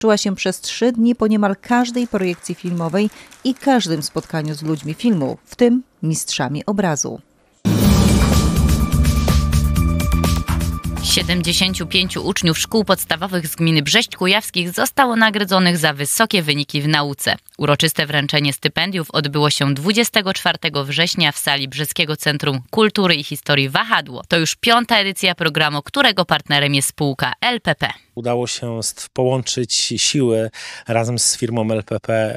Czuła się przez 3 dni po niemal każdej projekcji filmowej i każdym spotkaniu z ludźmi filmu, w tym mistrzami obrazu. 75 uczniów szkół podstawowych z gminy Brześć Kujawskich zostało nagrodzonych za wysokie wyniki w nauce. Uroczyste wręczenie stypendiów odbyło się 24 września w sali Brzeskiego Centrum Kultury i Historii Wahadło. To już 5. edycja programu, którego partnerem jest spółka LPP. Udało się połączyć siły razem z firmą LPP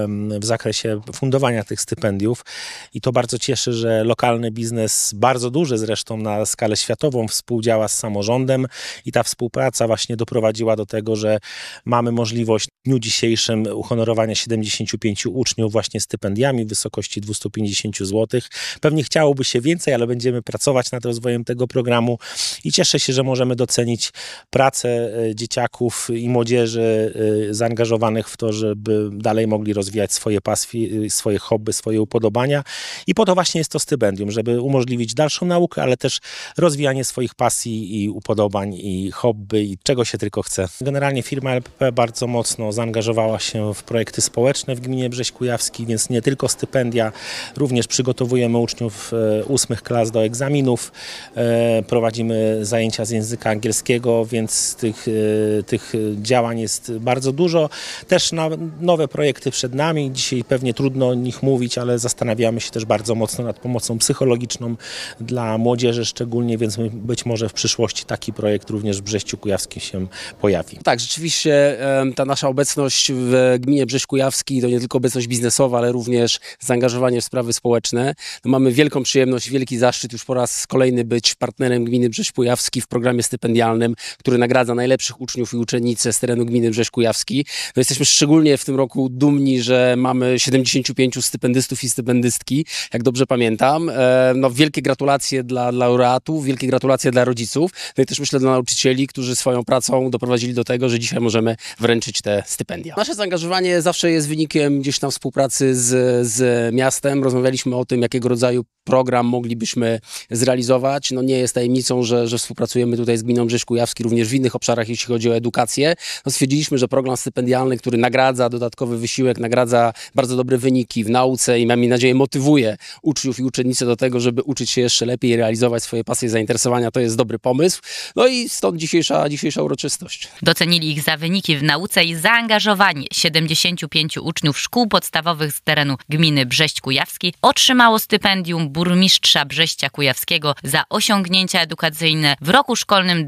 w zakresie fundowania tych stypendiów i to bardzo cieszy, że lokalny biznes, bardzo duży zresztą na skalę światową, współdziała z samorządem i ta współpraca właśnie doprowadziła do tego, że mamy możliwość w dniu dzisiejszym uhonorowania 75 uczniów właśnie stypendiami w wysokości 250 zł. Pewnie chciałoby się więcej, ale będziemy pracować nad rozwojem tego programu i cieszę się, że możemy docenić pracę dzieciaków i młodzieży zaangażowanych w to, żeby dalej mogli rozwijać swoje pasje, swoje hobby, swoje upodobania. I po to właśnie jest to stypendium, żeby umożliwić dalszą naukę, ale też rozwijanie swoich pasji i upodobań i hobby i czego się tylko chce. Generalnie firma LPP bardzo mocno zaangażowała się w projekty społeczne w gminie Brześć Kujawski, więc nie tylko stypendia, również przygotowujemy uczniów 8 klas do egzaminów, prowadzimy zajęcia z języka angielskiego, więc tych działań jest bardzo dużo. Też nowe projekty przed nami. Dzisiaj pewnie trudno o nich mówić, ale zastanawiamy się też bardzo mocno nad pomocą psychologiczną dla młodzieży szczególnie, więc być może w przyszłości taki projekt również w Brześciu Kujawskim się pojawi. Tak, rzeczywiście ta nasza obecność w gminie Brześć Kujawski to nie tylko obecność biznesowa, ale również zaangażowanie w sprawy społeczne. No, mamy wielką przyjemność, wielki zaszczyt już po raz kolejny być partnerem gminy Brześć Kujawski w programie stypendialnym, który nagradza najlepszych uczniów i uczennice z terenu gminy Brześć Kujawski. No, jesteśmy szczególnie w tym roku dumni, że mamy 75 stypendystów i stypendystki, jak dobrze pamiętam. No, wielkie gratulacje dla laureatów, wielkie gratulacje dla rodziców, no i też myślę dla nauczycieli, którzy swoją pracą doprowadzili do tego, że dzisiaj możemy wręczyć te stypendia. Nasze zaangażowanie zawsze jest wynikiem gdzieś tam współpracy z miastem. Rozmawialiśmy o tym, jakiego rodzaju program moglibyśmy zrealizować. No nie jest tajemnicą, że współpracujemy tutaj z gminą Brześć Kujawski również w innych obszarach, jeśli chodzi o edukację. No stwierdziliśmy, że program stypendialny, który nagradza dodatkowy wysiłek, nagradza bardzo dobre wyniki w nauce i mam nadzieję motywuje uczniów i uczennice do tego, żeby uczyć się jeszcze lepiej i realizować swoje pasje i zainteresowania. To jest dobry pomysł. No i stąd dzisiejsza uroczystość. Docenili ich za wyniki w nauce i zaangażowanie. 75 uczniów szkół podstawowych z terenu gminy Brześć Kujawski otrzymało stypendium burmistrza Brześcia Kujawskiego za osiągnięcia edukacyjne w roku szkolnym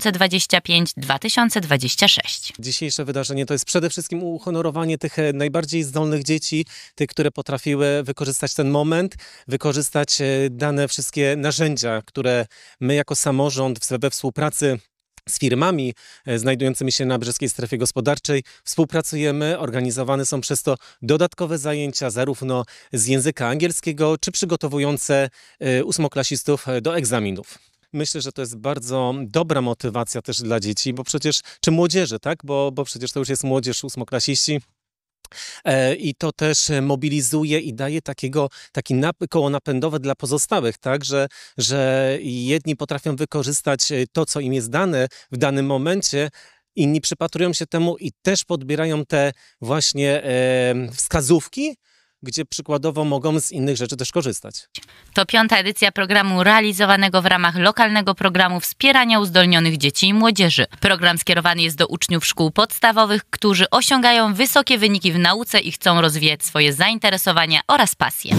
2025-2026. Dzisiejsze wydarzenie to jest przede wszystkim uhonorowanie tych najbardziej zdolnych dzieci, tych, które potrafiły wykorzystać ten moment, wykorzystać dane wszystkie narzędzia, które my jako samorząd we współpracy z firmami znajdującymi się na brzeskiej strefie gospodarczej współpracujemy, organizowane są przez to dodatkowe zajęcia zarówno z języka angielskiego, czy przygotowujące 8-klasistów do egzaminów. Myślę, że to jest bardzo dobra motywacja też dla dzieci, bo przecież, czy młodzieży, tak? Bo przecież to już jest młodzież, 8-klasiści. I to też mobilizuje i daje taki koło napędowe dla pozostałych, tak, że jedni potrafią wykorzystać to, co im jest dane w danym momencie, inni przypatrują się temu i też podbierają te właśnie wskazówki, gdzie przykładowo mogą z innych rzeczy też korzystać. To 5. edycja programu realizowanego w ramach lokalnego programu wspierania uzdolnionych dzieci i młodzieży. Program skierowany jest do uczniów szkół podstawowych, którzy osiągają wysokie wyniki w nauce i chcą rozwijać swoje zainteresowania oraz pasje.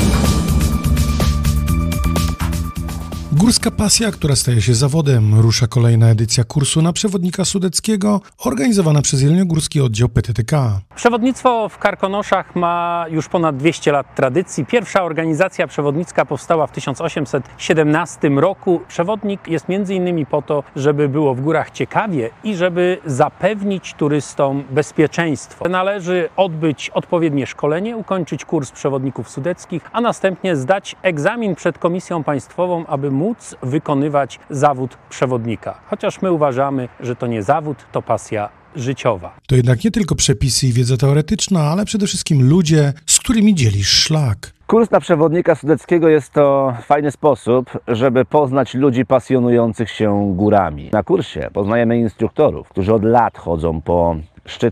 Górska pasja, która staje się zawodem. Rusza kolejna edycja kursu na przewodnika sudeckiego, organizowana przez Jeleniogórski Oddział PTTK. Przewodnictwo w Karkonoszach ma już ponad 200 lat tradycji. Pierwsza organizacja przewodnicka powstała w 1817 roku. Przewodnik jest m.in. po to, żeby było w górach ciekawie i żeby zapewnić turystom bezpieczeństwo. Należy odbyć odpowiednie szkolenie, ukończyć kurs przewodników sudeckich, a następnie zdać egzamin przed Komisją Państwową, aby móc wykonywać zawód przewodnika. Chociaż my uważamy, że to nie zawód, to pasja życiowa. To jednak nie tylko przepisy i wiedza teoretyczna, ale przede wszystkim ludzie, z którymi dzielisz szlak. Kurs na przewodnika sudeckiego jest to fajny sposób, żeby poznać ludzi pasjonujących się górami. Na kursie poznajemy instruktorów, którzy od lat chodzą po szczyt